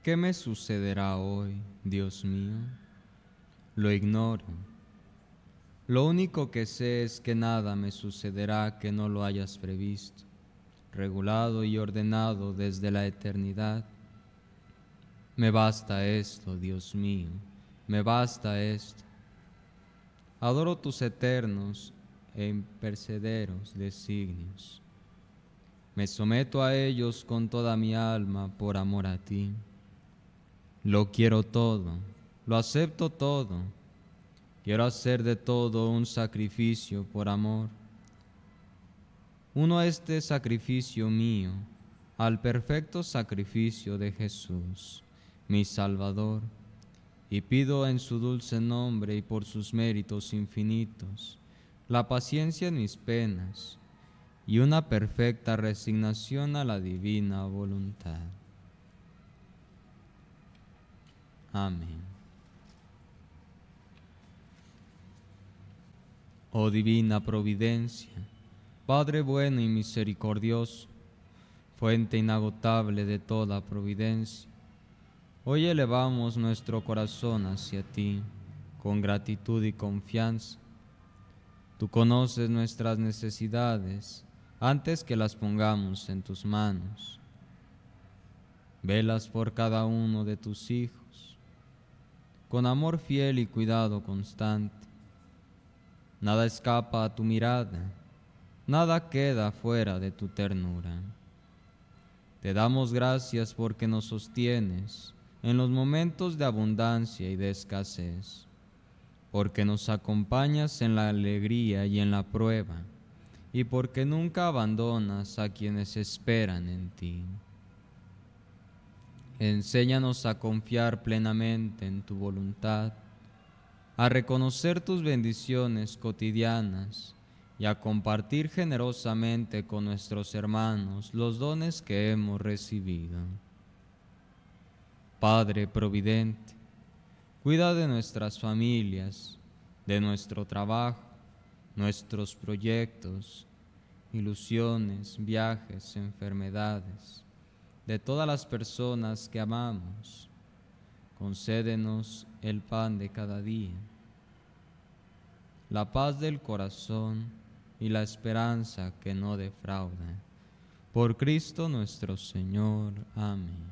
¿Qué me sucederá hoy, Dios mío? Lo ignoro. Lo único que sé es que nada me sucederá que no lo hayas previsto, regulado y ordenado desde la eternidad. Me basta esto, Dios mío, me basta esto. Adoro tus eternos e impercederos designios. Me someto a ellos con toda mi alma por amor a ti. Lo quiero todo, lo acepto todo. Quiero hacer de todo un sacrificio por amor. Uno este sacrificio mío al perfecto sacrificio de Jesús, mi Salvador, y pido en su dulce nombre y por sus méritos infinitos la paciencia en mis penas y una perfecta resignación a la divina voluntad. Amén. Oh divina providencia, Padre bueno y misericordioso, fuente inagotable de toda providencia, hoy elevamos nuestro corazón hacia ti con gratitud y confianza. Tú conoces nuestras necesidades antes que las pongamos en tus manos. Velas por cada uno de tus hijos, con amor fiel y cuidado constante. Nada escapa a tu mirada, nada queda fuera de tu ternura. Te damos gracias porque nos sostienes en los momentos de abundancia y de escasez, porque nos acompañas en la alegría y en la prueba, y porque nunca abandonas a quienes esperan en ti. Enséñanos a confiar plenamente en tu voluntad, a reconocer tus bendiciones cotidianas y a compartir generosamente con nuestros hermanos los dones que hemos recibido. Padre Providente, cuida de nuestras familias, de nuestro trabajo, nuestros proyectos, ilusiones, viajes, enfermedades, de todas las personas que amamos. Concédenos el pan de cada día, la paz del corazón y la esperanza que no defrauda. Por Cristo nuestro Señor. Amén.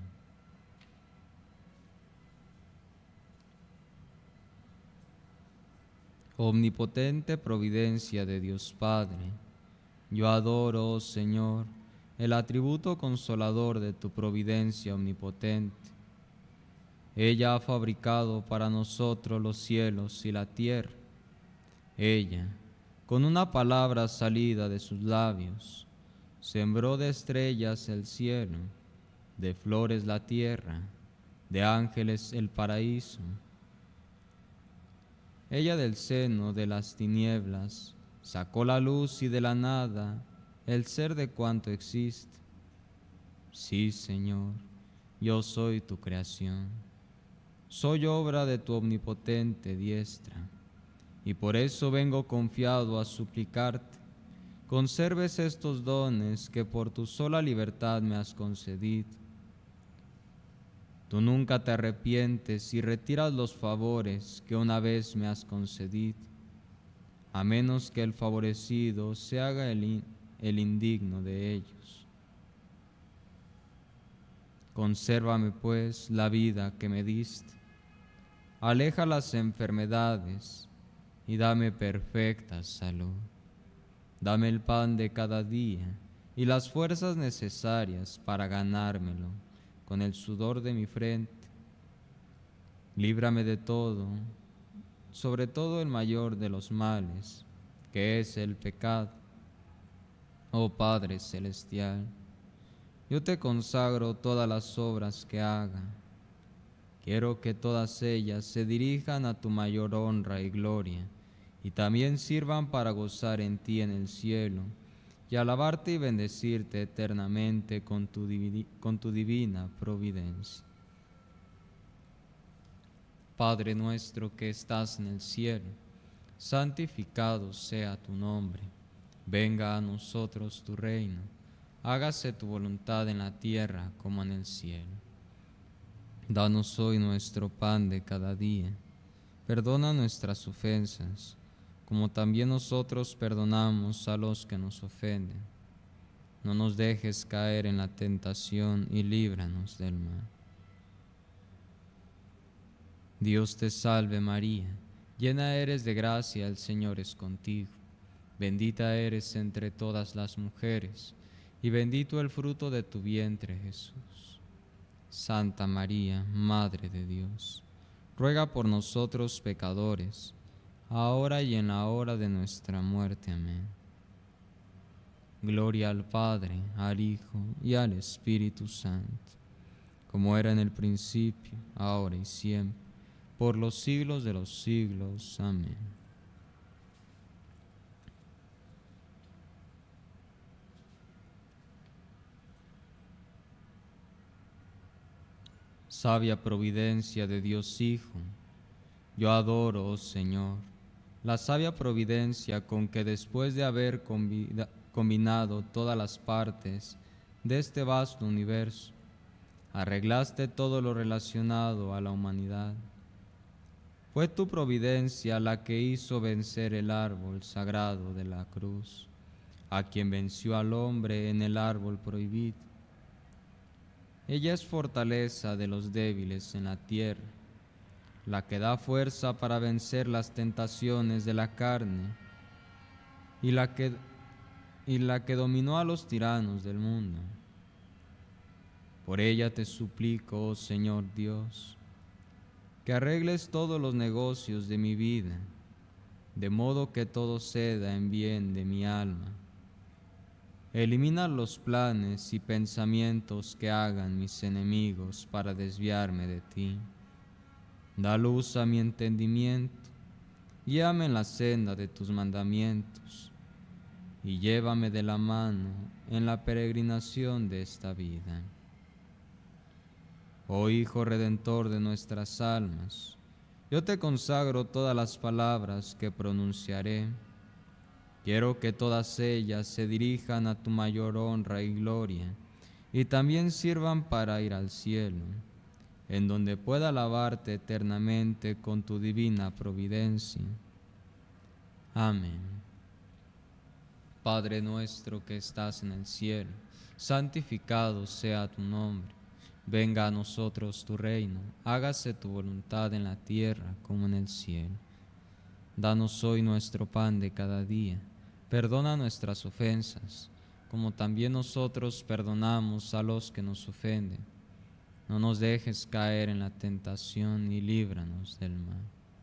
Omnipotente providencia de Dios Padre, yo adoro, oh Señor, el atributo consolador de tu providencia omnipotente. Ella ha fabricado para nosotros los cielos y la tierra. Ella, con una palabra salida de sus labios, sembró de estrellas el cielo, de flores la tierra, de ángeles el paraíso. Ella del seno de las tinieblas sacó la luz y de la nada el ser de cuanto existe. Sí, Señor, yo soy tu creación. Soy obra de tu omnipotente diestra, y por eso vengo confiado a suplicarte, conserves estos dones que por tu sola libertad me has concedido. Tú nunca te arrepientes y retiras los favores que una vez me has concedido, a menos que el favorecido se haga el indigno de ellos. Consérvame, pues, la vida que me diste, aleja las enfermedades y dame perfecta salud. Dame el pan de cada día y las fuerzas necesarias para ganármelo con el sudor de mi frente. Líbrame de todo, sobre todo el mayor de los males, que es el pecado. Oh Padre Celestial, yo te consagro todas las obras que haga. Quiero que todas ellas se dirijan a tu mayor honra y gloria, y también sirvan para gozar en ti en el cielo, y alabarte y bendecirte eternamente con tu divina providencia. Padre nuestro que estás en el cielo, santificado sea tu nombre. Venga a nosotros tu reino. Hágase tu voluntad en la tierra como en el cielo. Danos hoy nuestro pan de cada día. Perdona nuestras ofensas, como también nosotros perdonamos a los que nos ofenden. No nos dejes caer en la tentación y líbranos del mal. Dios te salve María, llena eres de gracia, el Señor es contigo. Bendita eres entre todas las mujeres, y bendito el fruto de tu vientre, Jesús. Santa María, Madre de Dios, ruega por nosotros pecadores, ahora y en la hora de nuestra muerte. Amén. Gloria al Padre, al Hijo y al Espíritu Santo, como era en el principio, ahora y siempre, por los siglos de los siglos. Amén. Sabia providencia de Dios Hijo, yo adoro, oh Señor, la sabia providencia con que después de haber combinado todas las partes de este vasto universo, arreglaste todo lo relacionado a la humanidad. Fue tu providencia la que hizo vencer el árbol sagrado de la cruz, a quien venció al hombre en el árbol prohibido. Ella es fortaleza de los débiles en la tierra, la que da fuerza para vencer las tentaciones de la carne y la que dominó a los tiranos del mundo. Por ella te suplico, oh Señor Dios, que arregles todos los negocios de mi vida, de modo que todo ceda en bien de mi alma. Elimina los planes y pensamientos que hagan mis enemigos para desviarme de ti. Da luz a mi entendimiento, guíame en la senda de tus mandamientos, y llévame de la mano en la peregrinación de esta vida. Oh Hijo Redentor de nuestras almas, yo te consagro todas las palabras que pronunciaré. Quiero que todas ellas se dirijan a tu mayor honra y gloria, y también sirvan para ir al cielo, en donde pueda alabarte eternamente con tu divina providencia. Amén. Padre nuestro que estás en el cielo, santificado sea tu nombre. Venga a nosotros tu reino, hágase tu voluntad en la tierra como en el cielo. Danos hoy nuestro pan de cada día. Perdona nuestras ofensas, como también nosotros perdonamos a los que nos ofenden. No nos dejes caer en la tentación y líbranos del mal.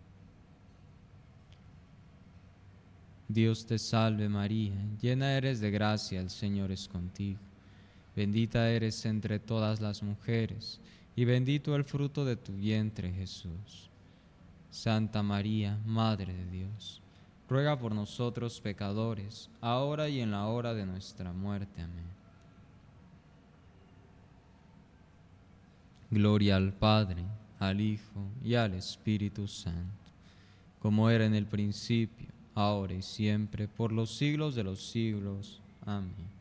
Dios te salve María, llena eres de gracia, el Señor es contigo. Bendita eres entre todas las mujeres, y bendito el fruto de tu vientre, Jesús. Santa María, Madre de Dios, ruega por nosotros pecadores, ahora y en la hora de nuestra muerte. Amén. Gloria al Padre, al Hijo y al Espíritu Santo, como era en el principio, ahora y siempre, por los siglos de los siglos. Amén.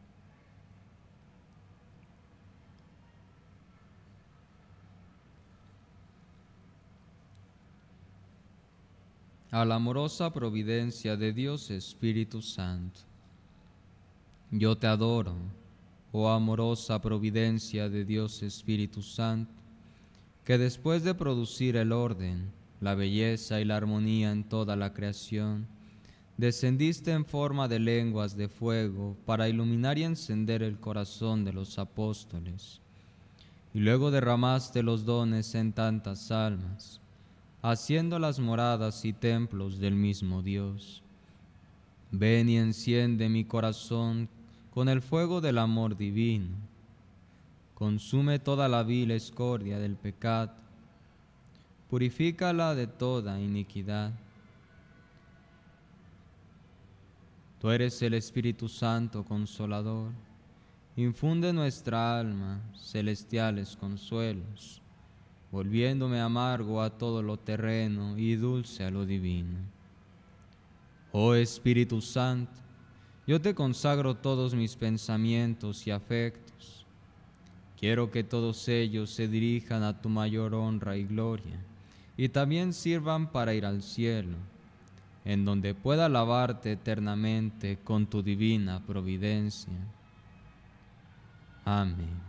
A la amorosa providencia de Dios Espíritu Santo. Yo te adoro, oh amorosa providencia de Dios Espíritu Santo, que después de producir el orden, la belleza y la armonía en toda la creación, descendiste en forma de lenguas de fuego para iluminar y encender el corazón de los apóstoles, y luego derramaste los dones en tantas almas, haciendo las moradas y templos del mismo Dios. Ven y enciende mi corazón con el fuego del amor divino. Consume toda la vil escoria del pecado, purifícala de toda iniquidad. Tú eres el Espíritu Santo Consolador, infunde en nuestra alma celestiales consuelos, volviéndome amargo a todo lo terreno y dulce a lo divino. Oh Espíritu Santo, yo te consagro todos mis pensamientos y afectos. Quiero que todos ellos se dirijan a tu mayor honra y gloria, y también sirvan para ir al cielo, en donde pueda alabarte eternamente con tu divina providencia. Amén.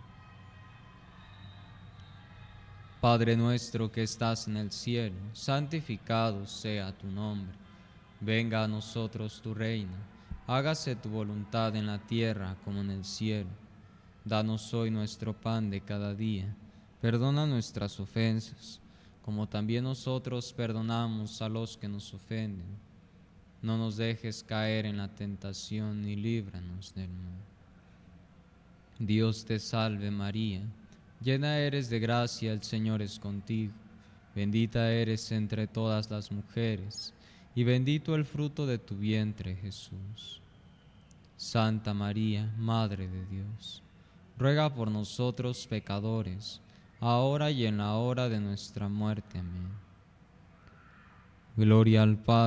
Padre nuestro que estás en el cielo, santificado sea tu nombre. Venga a nosotros tu reino. Hágase tu voluntad en la tierra como en el cielo. Danos hoy nuestro pan de cada día. Perdona nuestras ofensas, como también nosotros perdonamos a los que nos ofenden. No nos dejes caer en la tentación y líbranos del mal. Dios te salve María, llena eres de gracia, el Señor es contigo. Bendita eres entre todas las mujeres, y bendito el fruto de tu vientre, Jesús. Santa María, Madre de Dios, ruega por nosotros pecadores, ahora y en la hora de nuestra muerte. Amén. Gloria al Padre,